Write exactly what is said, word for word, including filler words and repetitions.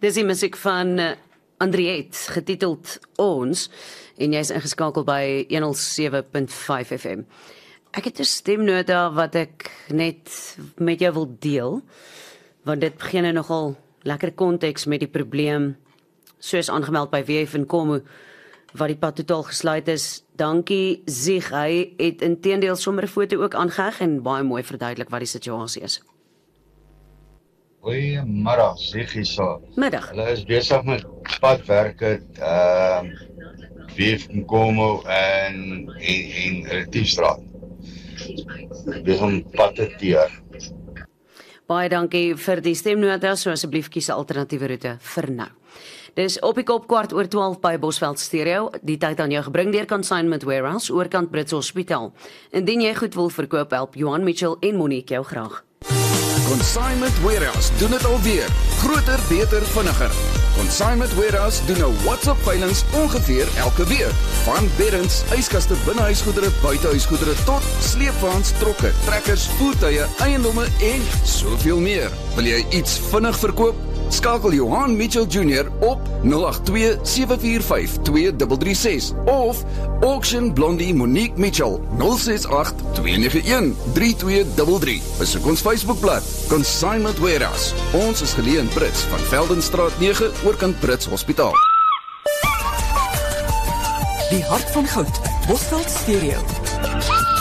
Dis die musiek van uh, Andriette, getiteld Ons, en jy is ingeskakel by honderd sewe punt vyf F M. Ek het 'n stemnota wat ek net met jou wil deel, want dit begin nou nogal lekker konteks met die probleem, soos aangemeld by W F Nkomo, wat die pad totaal gesluit is. Dankie Zieg, hy het inteendeel sommer 'n foto ook aangeheg en baie mooi verduidelik wat die situasie is. Goeiemiddag, Zieg hierso. Middag. Hulle is besig met padwerke, ehm uh, W F Nkomo en en en Retiefstraat. Besig om pad te teer. Baie dankie vir die stemnota, so asseblief kies 'n alternatiewe roete vir nou. Dis op die kop kwart oor twaalf by Bosveld Stereo, die tyd aan jou gebring deur Consignment Warehouse, oorkant Brits Hospitaal. Indien jy goed wil verkoop, help Johan Mitchell en Monique jou graag. Consignment Warehouse doen dit alweer. Groter, beter, vinniger. Consignment Warehouse doen nou WhatsApp veilings ongeveer elke week. Van beddens, yskaste, binnehuisgoedere, buitehuisgoedere tot sleepwaens, trokke, trekkers, voertuie, eiendomme en soveel meer. Wil jy iets vinnig verkoop? Skakel Johan Mitchell Junior op nul agt twee sewe vier vyf twee drie drie ses of Auction Blondie Monique Mitchell nul ses agt twee nege een drie twee drie drie. Besoek ons Facebookblad Consignment Warehouse. Ons is geleë in Brits van Veldenstraat nege oorkant Brits Hospitaal. Die hart van goud, Bosveld Stereo.